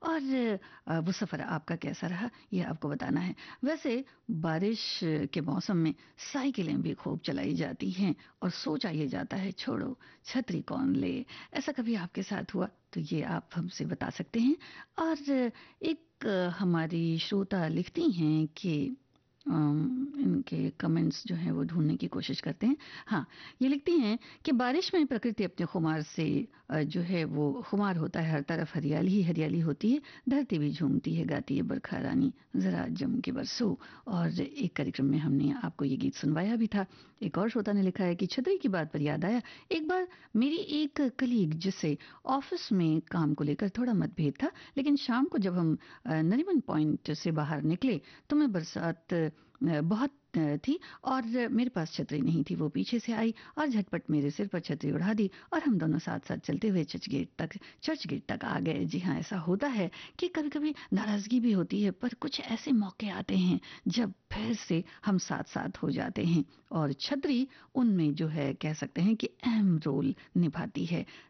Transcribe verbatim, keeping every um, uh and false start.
और अ, वो सफ़र आपका कैसा रहा ये आपको बताना है। वैसे बारिश के मौसम में साइकिलें भी खूब चलाई जाती हैं और सोचा ये जाता है छोड़ो छतरी कौन ले। ऐसा कभी आपके साथ हुआ तो ये आप हमसे बता सकते हैं। और एक अ, हमारी श्रोता लिखती हैं कि अम, इनके कमेंट्स जो हैं वो ढूंढने की कोशिश करते हैं। हाँ, ये लिखती हैं कि बारिश में प्रकृति अपने खुमार से अ, जो है वो खुमार होता है, हर तरफ हरियाली ही हरियाली होती है, धरती भी झूमती है, गाती है बरखा रानी जरा जम के बरसो। और एक कार्यक्रम में हमने आपको ये गीत सुनवाया भी था। एक और श्रोता ने लिखा है कि छतरी की बात पर याद आया, एक बार मेरी एक कलीग जिससे ऑफिस में काम को लेकर थोड़ा मतभेद था, लेकिन शाम को जब हम अ, नरीमन पॉइंट से बाहर निकले तो मैं बरसात अ, बहुत अ, थी और मेरे पास छतरी नहीं थी। वो पीछे से आई और झटपट मेरे सिर पर छतरी उड़ा दी और हम दोनों साथ साथ चलते हुए चर्च गेट तक चर्च गेट तक आ गए। जी हाँ, ऐसा होता है कि कभी कभी नाराजगी भी होती है, पर कुछ ऐसे मौके आते हैं जब फिर से हम साथ साथ हो जाते हैं और छतरी उनमें जो है कह सकते हैं कि अहम रोल निभाती है।